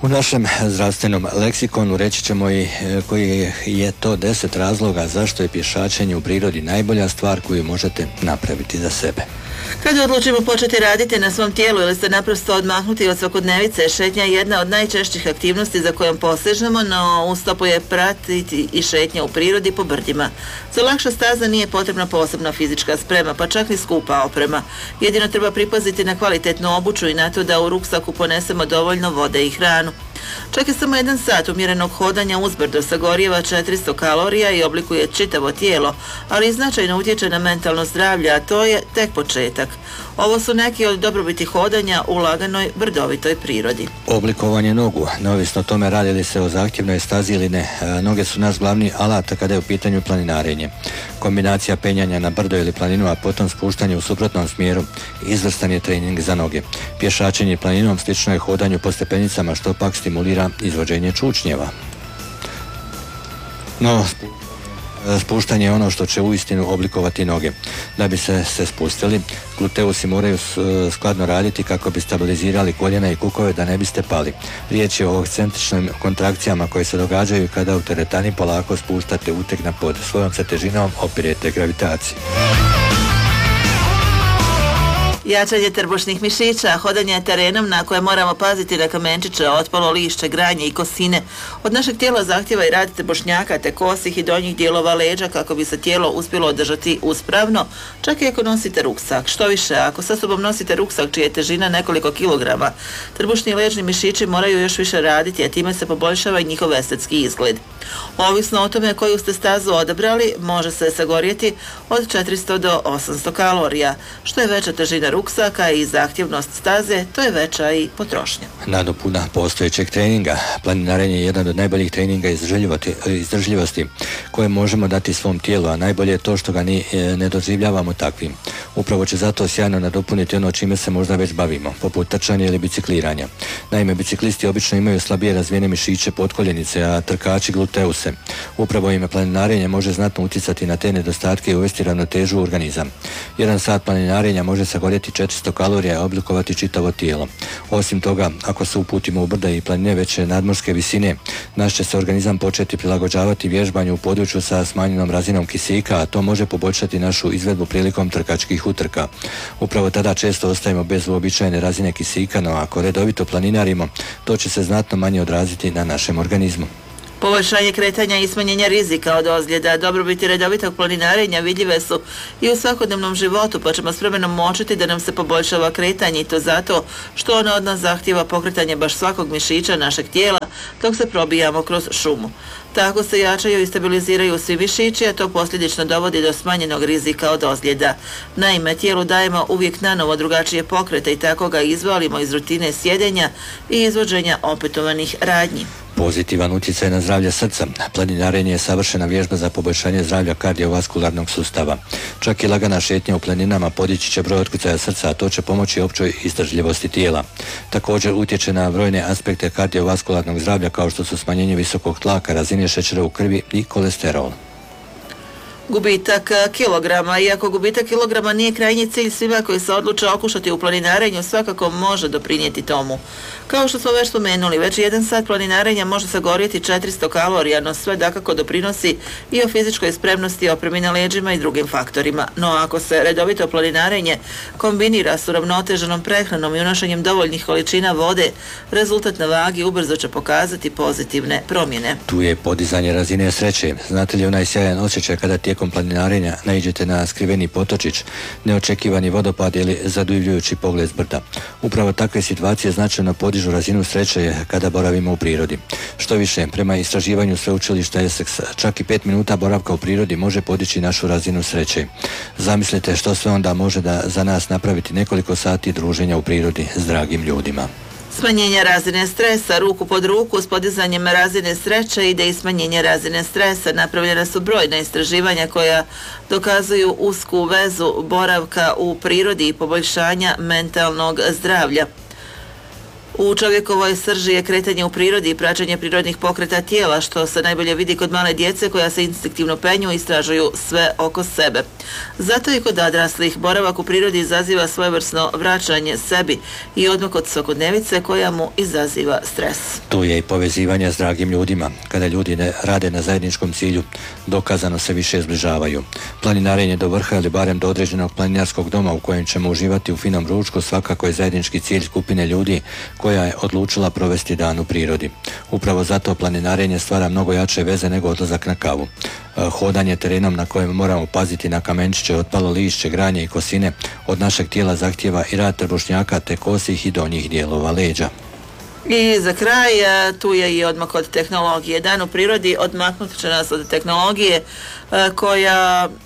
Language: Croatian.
U našem zdravstvenom leksikonu reći ćemo i koji je to 10 razloga zašto je pješačenje u prirodi najbolja stvar koju možete napraviti za sebe. Kad odlučimo početi raditi na svom tijelu ili se naprosto odmahnuti od svakodnevice, šetnja je jedna od najčešćih aktivnosti za kojom posežemo, no uz to je pratiti i šetnja u prirodi po brdima. Za lakša staza nije potrebna posebna fizička sprema, pa čak ni skupa oprema. Jedino treba pripaziti na kvalitetnu obuću i na to da u ruksaku ponesemo dovoljno vode i hranu. Čak je samo 1 sat umjerenog hodanja uzbrdo sagorijeva 400 kalorija i oblikuje čitavo tijelo, ali značajno utječe na mentalno zdravlje, a to je tek početak. Ovo su neki od dobrobiti hodanja u laganoj brdovitoj prirodi. Oblikovanje nogu, neovisno o tome radi li se o zahtjevnoj stazi ili ne, noge su naš glavni alat kada je u pitanju planinarenje. Kombinacija penjanja na brdo ili planinu, a potom spuštanje u suprotnom smjeru, izvrstan je trening za noge. Pješačenje planinom slično je hodanju po stepenicama, što pak stimulira izvođenje čučnjeva. No, spuštanje je ono što će uistinu oblikovati noge. Da bi se spustili, gluteusi moraju skladno raditi kako bi stabilizirali koljena i kukove da ne biste pali. Riječ je o ekscentričnim kontrakcijama koje se događaju kada u teretani polako spuštate uteg na pod. Svojom se težinom opirete gravitaciji. Jačanje trbušnih mišića, hodanje terenom na koje moramo paziti na kamenčiće, otpalo lišće, granje i kosine. Od našeg tijela zahtjeva i rad trbušnjaka te kosih i donjih dijelova leđa kako bi se tijelo uspjelo održati uspravno, čak i ako nosite ruksak. Što više, ako sa sobom nosite ruksak čija je težina nekoliko kilograma, trbušni i leđni mišići moraju još više raditi, a time se poboljšava i njihov estetski izgled. Ovisno o tome koju ste stazu odabrali, može se sagorjeti od 400 do 800 kalorija. Što je veća težina ruksaka i zahtjevnost staze, to je veća i potrošnja. Nadopuna postojećeg treninga. Planinarenje je jedan od najboljih treninga izdržljivosti koje možemo dati svom tijelu, a najbolje je to što ga ne doživljavamo takvim. Upravo će zato sjajno nadopuniti ono čime se možda već bavimo, poput trčanja ili bicikliranja. Naime, biciklisti obično imaju slabije razvijene mišiće potkoljenice, a trkači gluteuse. Upravo ime planinarenje može znatno utjecati na te nedostatke i uvesti ravnotežu u organizam. 1 sat planinarenja može sagorjeti 400 kalorija i oblikovati čitavo tijelo. Osim toga, ako se uputimo u brda i planine veće nadmorske visine, naš će se organizam početi prilagođavati vježbanju u području sa smanjenom razinom kisika, a to može poboljšati našu izvedbu prilikom trkačkih utrka. Upravo tada često ostajemo bez uobičajene razine kisika, no ako redovito planinarimo, to će se znatno manje odraziti na našem organizmu. Poboljšanje kretanja i smanjenja rizika od ozljeda, dobrobiti redovitog planinarenja vidljive su i u svakodnevnom životu, pa ćemo s vremenom močiti da nam se poboljšava kretanje i to zato što ono od nas zahtjeva pokretanje baš svakog mišića našeg tijela dok se probijamo kroz šumu. Tako se jačaju i stabiliziraju svi mišići, a to posljedično dovodi do smanjenog rizika od ozljeda. Naime, tijelu dajemo uvijek nanovo drugačije pokrete i tako ga izvalimo iz rutine sjedenja i izvođenja opetovanih radnji. Pozitivan utjecaj na zdravlje srca. Planinarenje je savršena vježba za poboljšanje zdravlja kardiovaskularnog sustava. Čak i lagana šetnja u planinama podići će broj otkucaja srca, a to će pomoći općoj izdržljivosti tijela. Također utječe na brojne aspekte kardiovaskularnog zdravlja kao što su smanjenje visokog tlaka, razine šećera u krvi i kolesterol. Gubitak kilograma. Iako gubitak kilograma nije krajnji cilj, svima koji se odluče okušati u planinarenju svakako može doprinijeti tomu. Kao što smo već spomenuli, već 1 sat planinarenja može sagorjeti 400 kalorija, no sve dakako doprinosi i o fizičkoj spremnosti, opremi na leđima i drugim faktorima. No ako se redovito planinarenje kombinira s uravnoteženom prehranom i unošenjem dovoljnih količina vode, rezultat na vagi ubrzo će pokazati pozitivne promjene. Tu je podizanje razine sreće. Znate li onaj sjajan osjećaj kada tijekom planinarenja naiđete na skriveni potočić, neočekivani vodopad ili zadivljujući pogled s brda? Upravo takve situacije značajno podižu razinu sreće kada boravimo u prirodi. Što više, prema istraživanju sveučilišta Essex, čak i 5 minuta boravka u prirodi može podići našu razinu sreće. Zamislite što sve onda može da za nas napraviti nekoliko sati druženja u prirodi s dragim ljudima. Smanjenje razine stresa, ruku pod ruku s podizanjem razine sreće ide i smanjenje razine stresa. Napravljena su brojna istraživanja koja dokazuju usku vezu boravka u prirodi i poboljšanja mentalnog zdravlja. U čovjekovoj srži je kretanje u prirodi i praćenje prirodnih pokreta tijela, što se najbolje vidi kod male djece koja se instinktivno penju i istražuju sve oko sebe. Zato i kod odraslih boravak u prirodi izaziva svojevrsno vraćanje sebi i odmak od svakodnevice koja mu izaziva stres. Tu je i povezivanje s dragim ljudima. Kada ljudi ne rade na zajedničkom cilju, dokazano se više zbližavaju. Planinarenje do vrha ili barem do određenog planinarskog doma u kojem ćemo uživati u finom ručku svakako je zajednički cilj skupine ljudi koja je odlučila provesti dan u prirodi. Upravo zato planinarenje stvara mnogo jače veze nego odlazak na kavu. Hodanje terenom na kojem moramo paziti na kamenčiće, otpalo lišće, granje i kosine od našeg tijela zahtijeva i rad trbušnjaka te kosih i donjih dijelova leđa. I za kraj, tu je i odmak od tehnologije. Dan u prirodi odmaknut će nas od tehnologije koja